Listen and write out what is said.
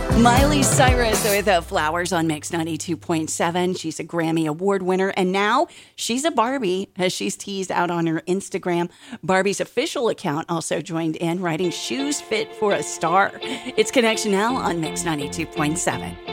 Miley Cyrus with Flowers on Mix 92.7. She's a Grammy Award winner, and now she's a Barbie, as she's teased out on her Instagram. Barbie's official account also joined in, writing, "Shoes fit for a star." It's Connection Now on Mix 92.7.